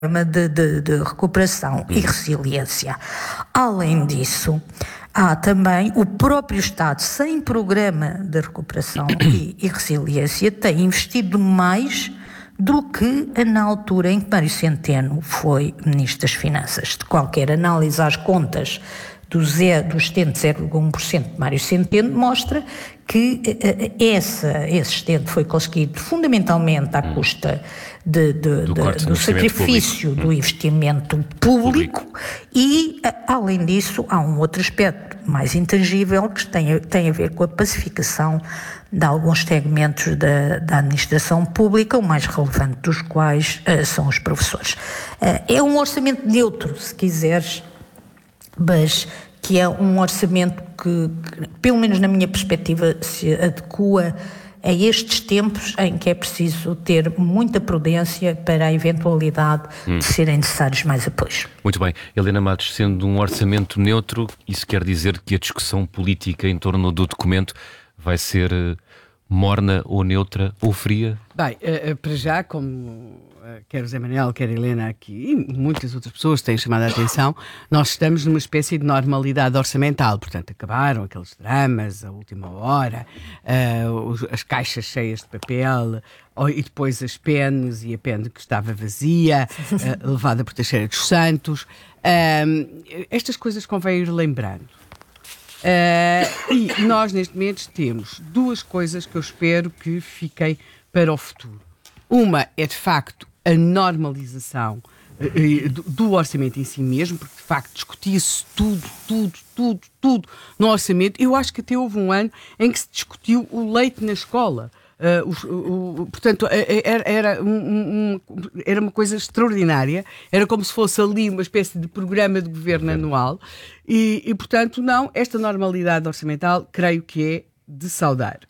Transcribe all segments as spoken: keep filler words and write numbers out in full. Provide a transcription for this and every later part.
De, de, de recuperação e resiliência. Além disso, há também o próprio Estado, sem programa de recuperação e, e resiliência, tem investido mais do que na altura em que Mário Centeno foi Ministro das Finanças. De qualquer análise às contas do, zero, do excedente de zero vírgula um por cento de Mário Centeno mostra que essa, esse excedente foi conseguido fundamentalmente à custa de, de, do, de, do sacrifício público. do investimento público, público e, além disso, há um outro aspecto mais intangível que tem, tem a ver com a pacificação de alguns segmentos da, da administração pública, o mais relevante dos quais uh, são os professores. Uh, é um orçamento neutro, se quiseres, mas que é um orçamento que, que, pelo menos na minha perspectiva, se adequa a estes tempos em que é preciso ter muita prudência para a eventualidade hum. de serem necessários mais apoios. Muito bem. Helena Matos, sendo um orçamento neutro, isso quer dizer que a discussão política em torno do documento vai ser morna ou neutra ou fria? Bem, para já, como quer o José Manuel, quer a Helena aqui e muitas outras pessoas têm chamado a atenção, nós estamos numa espécie de normalidade orçamental. Portanto, acabaram aqueles dramas, a última hora, uh, as caixas cheias de papel e depois as penas e a pena que estava vazia, uh, levada por Teixeira dos Santos. Uh, estas coisas convém ir lembrando. Uh, e nós, neste momento, temos duas coisas que eu espero que fiquem para o futuro. Uma é, de facto, a normalização uh, do, do orçamento em si mesmo, porque, de facto, discutia-se tudo, tudo, tudo, tudo no orçamento. Eu acho que até houve um ano em que se discutiu o leite na escola. Uh, o, o, portanto, era, era, um, um, era uma coisa extraordinária, era como se fosse ali uma espécie de programa de governo anual e, e, portanto, não, esta normalidade orçamental creio que é de saudar.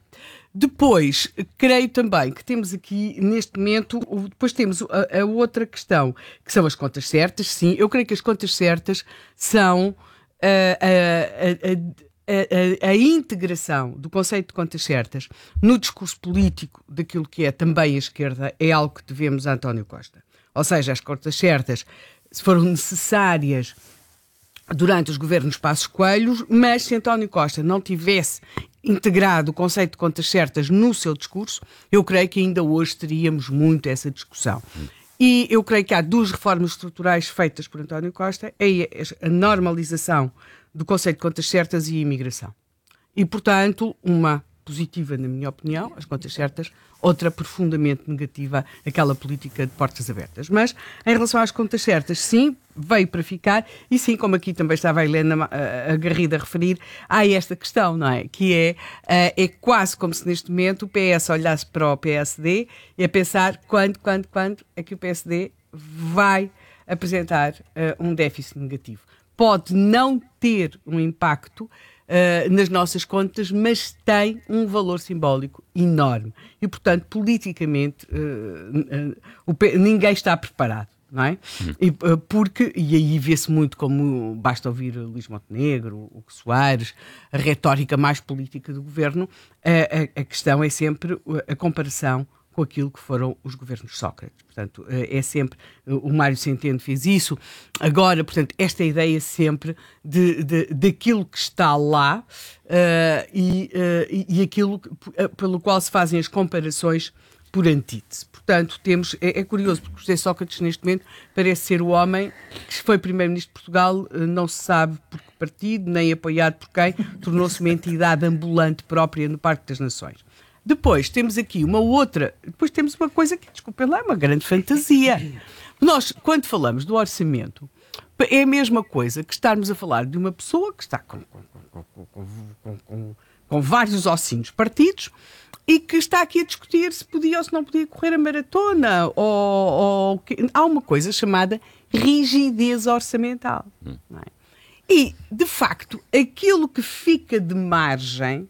Depois, creio também que temos aqui, neste momento, depois temos a, a outra questão, que são as contas certas. Sim, eu creio que as contas certas são uh, a, a, a A, a, a integração do conceito de contas certas no discurso político daquilo que é também a esquerda é algo que devemos a António Costa. Ou seja, as contas certas foram necessárias durante os governos Passos Coelho, mas se António Costa não tivesse integrado o conceito de contas certas no seu discurso, eu creio que ainda hoje teríamos muito essa discussão. E eu creio que há duas reformas estruturais feitas por António Costa, é a normalização do conceito de contas certas e a imigração. E, portanto, uma positiva, na minha opinião, as contas certas, outra profundamente negativa, aquela política de portas abertas. Mas, em relação às contas certas, sim, veio para ficar, e sim, como aqui também estava a Helena agarrida a referir, há esta questão, não é? Que é, é quase como se neste momento o P S olhasse para o P S D e a pensar quando, quando, quando é que o P S D vai apresentar uh, um déficit negativo. Pode não ter um impacto uh, nas nossas contas, mas tem um valor simbólico enorme. E, portanto, politicamente, uh, uh, o P... ninguém está preparado, não é? Hum. E, uh, porque, e aí vê-se muito como, basta ouvir Luís Montenegro, o Soares, a retórica mais política do governo, uh, a, a questão é sempre a comparação com aquilo que foram os governos de Sócrates. Portanto, é sempre, o Mário Centeno fez isso. Agora, portanto, esta ideia sempre de, de, daquilo que está lá uh, e, uh, e aquilo que, pelo qual se fazem as comparações por antítese. Portanto, temos, é, é curioso, porque José Sócrates, neste momento, parece ser o homem que foi primeiro-ministro de Portugal, não se sabe por que partido, nem apoiado por quem, tornou-se uma entidade ambulante própria no Parque das Nações. Depois temos aqui uma outra, depois temos uma coisa que, desculpem lá, é uma grande fantasia. Nós, quando falamos do orçamento, é a mesma coisa que estarmos a falar de uma pessoa que está com, com, com, com, com, com, com vários ossinhos partidos e que está aqui a discutir se podia ou se não podia correr a maratona. Ou, ou, há uma coisa chamada rigidez orçamental. Hum. Não é? E, de facto, aquilo que fica de margem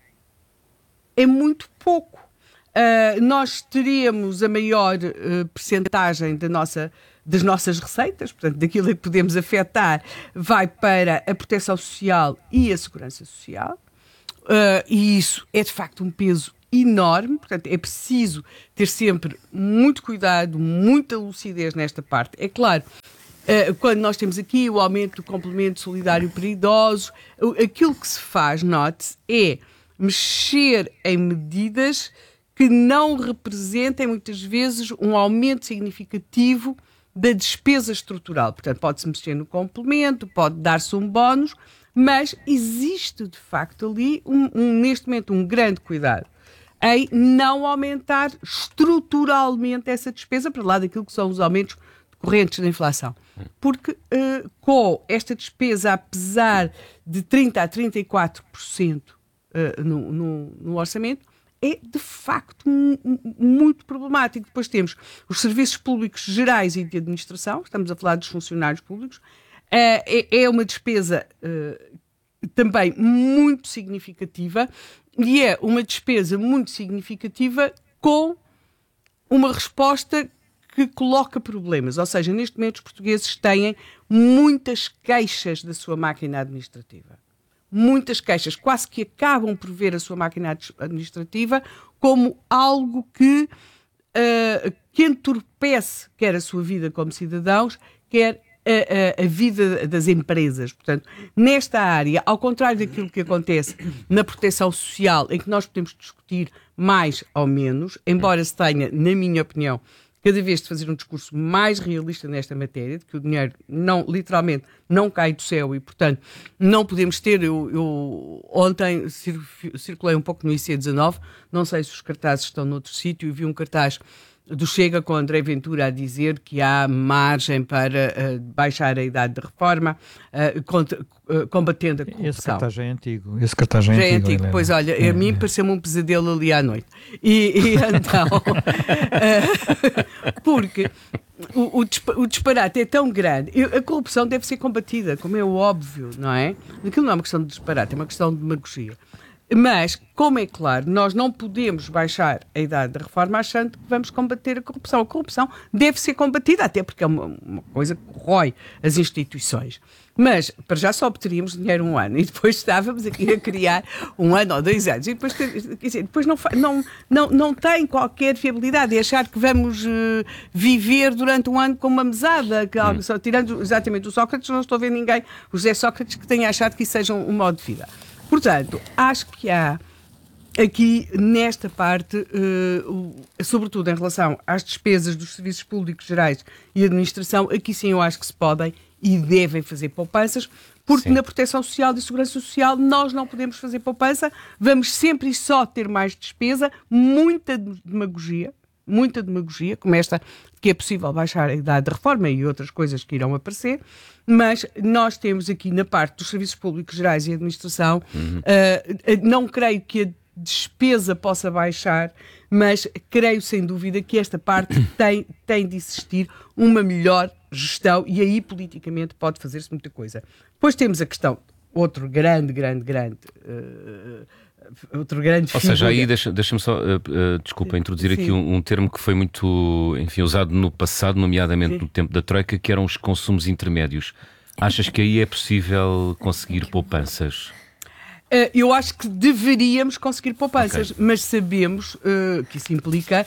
é muito pouco. Uh, nós teríamos a maior uh, percentagem da nossa, das nossas receitas, portanto, daquilo que podemos afetar, vai para a proteção social e a segurança social. Uh, e isso é, de facto, um peso enorme, portanto é preciso ter sempre muito cuidado, muita lucidez nesta parte. É claro, quando nós temos aqui o aumento do complemento solidário para idosos, aquilo que se faz, note-se, é mexer em medidas que não representem muitas vezes um aumento significativo da despesa estrutural. Portanto, pode-se mexer no complemento, pode dar-se um bónus, mas existe de facto ali, um, um, neste momento, um grande cuidado em não aumentar estruturalmente essa despesa para lá daquilo que são os aumentos decorrentes da inflação. Porque uh, com esta despesa, apesar de trinta a trinta e quatro por cento uh, no, no, no orçamento, é de facto m- muito problemático. Depois temos os serviços públicos gerais e de administração, estamos a falar dos funcionários públicos, uh, é, é uma despesa uh, também muito significativa e é uma despesa muito significativa com uma resposta que coloca problemas. Ou seja, neste momento os portugueses têm muitas queixas da sua máquina administrativa. Muitas queixas, quase que acabam por ver a sua máquina administrativa como algo que, uh, que entorpece quer a sua vida como cidadãos, quer a, a, a vida das empresas. Portanto, nesta área, ao contrário daquilo que acontece na proteção social, em que nós podemos discutir mais ou menos, embora se tenha, na minha opinião, cada vez de fazer um discurso mais realista nesta matéria, de que o dinheiro não, literalmente não cai do céu e, portanto, não podemos ter. Eu, eu ontem cir- circulei um pouco no I C dezanove, não sei se os cartazes estão noutro sítio, e vi um cartaz do Chega com André Ventura a dizer que há margem para uh, baixar a idade de reforma, uh, contra, uh, combatendo a corrupção. Esse cartaz já é antigo. Esse cartaz já é já antigo. é antigo. Pois olha, é, a mim é. pareceu-me um pesadelo ali à noite. E, e então, uh, porque o, o, dispa, o disparate é tão grande. Eu, a corrupção deve ser combatida, como é óbvio, não é? Aquilo não é uma questão de disparate, é uma questão de demagogia. Mas, como é claro, nós não podemos baixar a idade da reforma achando que vamos combater a corrupção. A corrupção deve ser combatida, até porque é uma, uma coisa que corrói as instituições. Mas, para já só obteríamos dinheiro um ano e depois estávamos aqui a criar um ano ou dois anos. E depois, quer dizer, depois não, não, não, não tem qualquer viabilidade. É achar que vamos uh, viver durante um ano com uma mesada. Que, hum. só, tirando exatamente o Sócrates, não estou a ver ninguém, o José Sócrates, que tenha achado que isso seja um, um modo de vida. Portanto, acho que há aqui, nesta parte, uh, sobretudo em relação às despesas dos serviços públicos gerais e administração, aqui sim eu acho que se podem e devem fazer poupanças, porque sim. Na proteção social e segurança social nós não podemos fazer poupança, vamos sempre e só ter mais despesa, muita demagogia, muita demagogia, como esta que é possível baixar a idade de reforma e outras coisas que irão aparecer, mas nós temos aqui na parte dos serviços públicos gerais e administração, uhum. uh, não creio que a despesa possa baixar, mas creio sem dúvida que esta parte tem, tem de existir uma melhor gestão e aí politicamente pode fazer-se muita coisa. Depois temos a questão, outro grande, grande, grande... Uh, outro grande Ou figura. seja, aí deixa-me deixa só, uh, uh, desculpa, introduzir Sim. aqui um, um termo que foi muito, enfim, usado no passado, nomeadamente Sim. no tempo da Troika, que eram os consumos intermédios. Achas que aí é possível conseguir poupanças? Uh, eu acho que deveríamos conseguir poupanças, okay. mas sabemos uh, que isso implica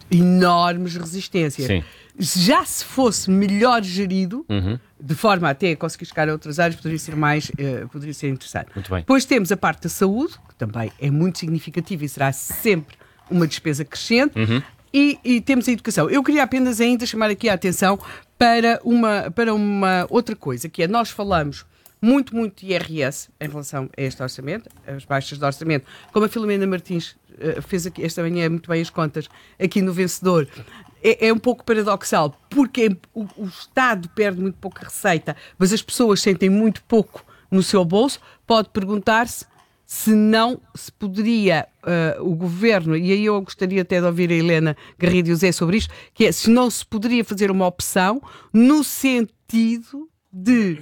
enormes resistências. Sim. Já se fosse melhor gerido, uhum. de forma até a conseguir chegar a outras áreas, poderia ser mais, uh, poderia ser interessante. Muito bem. Depois temos a parte da saúde, que também é muito significativa e será sempre uma despesa crescente, uhum. e, e temos a educação. Eu queria apenas ainda chamar aqui a atenção para uma, para uma outra coisa, que é, nós falamos muito, muito de I R S em relação a este orçamento, as baixas de orçamento, como a Filomena Martins uh, fez aqui esta manhã muito bem as contas aqui no Vencedor, é, é um pouco paradoxal, porque o, o Estado perde muito pouca receita, mas as pessoas sentem muito pouco no seu bolso. Pode perguntar-se se não se poderia uh, o Governo, e aí eu gostaria até de ouvir a Helena Garrido e o Zé sobre isto, que é se não se poderia fazer uma opção no sentido de,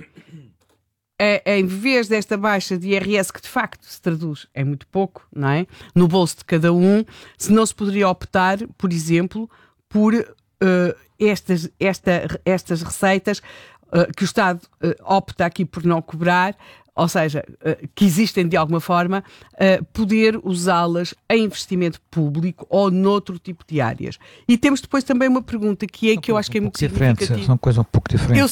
é, em vez desta baixa de I R S, que de facto se traduz em muito pouco, não é? No bolso de cada um, se não se poderia optar, por exemplo, por uh, estas, esta, estas receitas uh, que o Estado uh, opta aqui por não cobrar, ou seja, que existem de alguma forma, poder usá-las em investimento público ou noutro tipo de áreas. E temos depois também uma pergunta que é São que eu acho que é um muito pouco diferente, significativa. são coisas um pouco diferentes. Eu